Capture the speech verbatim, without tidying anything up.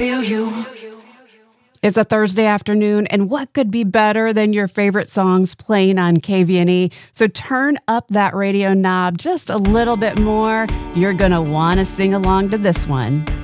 feel you. It's a Thursday afternoon, and what could be better than your favorite songs playing on K V N E? So turn up that radio knob just a little bit more. You're going to want to sing along to this one.